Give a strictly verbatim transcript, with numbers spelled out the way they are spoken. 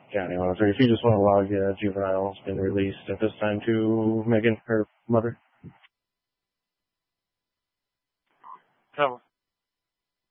County officer. If you just want to log uh, juvenile's been released at this time to Megan, her mother. Cover.